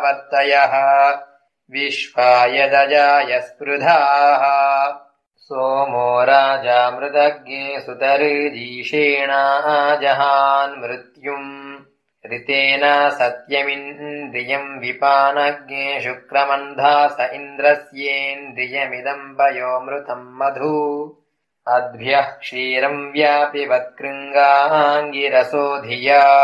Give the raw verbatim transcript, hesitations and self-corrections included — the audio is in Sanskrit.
वर्तयः विश्वाय दजाय स्पृधाः सोमो राजा मृतज्ञे सुतर्जीषेणाजहान् मृत्युम् ऋतेन सत्यमिन्द्रियम् विपानज्ञे शुक्रमन्धा स इन्द्रस्येन्द्रियमिदम् पयोमृतम् मधु अद्भ्यः क्षीरम् व्यापिवत्कृङ्गाङ्गिरसो धिया